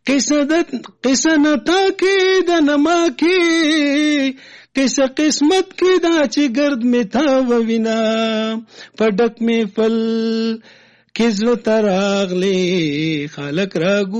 قصه نتا کې د نما کې قصه قسمت کې دا چې گرد میں تھا وینا پډک میں فل کزو تراغلی خالق راگو